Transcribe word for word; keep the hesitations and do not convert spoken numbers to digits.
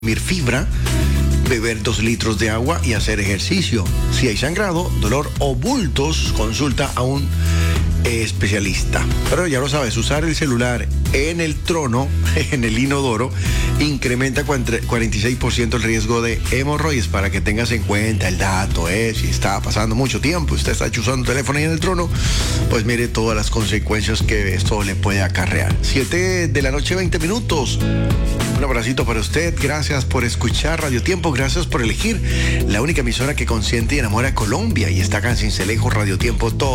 consumir fibra, beber dos litros de agua y hacer ejercicio. Si hay sangrado, dolor o bultos, consulta a un especialista. Pero ya lo sabes, usar el celular en el trono, en el inodoro, incrementa cuarenta y seis por ciento el riesgo de hemorroides. Para que tengas en cuenta el dato, ¿eh? Si está pasando mucho tiempo, usted está usando el teléfono ahí en el trono, pues mire todas las consecuencias que esto le puede acarrear. siete de la noche, veinte minutos. Un abracito para usted, gracias por escuchar Radio Tiempo, gracias por elegir la única emisora que consiente y enamora a Colombia. Y está acá en Cincelejo, Radio Tiempo, todo.